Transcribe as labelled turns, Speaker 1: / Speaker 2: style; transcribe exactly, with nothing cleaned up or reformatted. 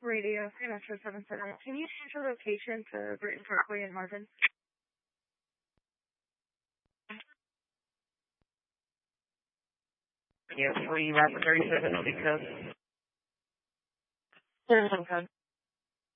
Speaker 1: Radio, Free Metro seven seven. Can you change your location to Britton Parkway in Marvin?
Speaker 2: Yeah, Free Rapid thirty-seven, I'll be code.
Speaker 1: thirty-seven code.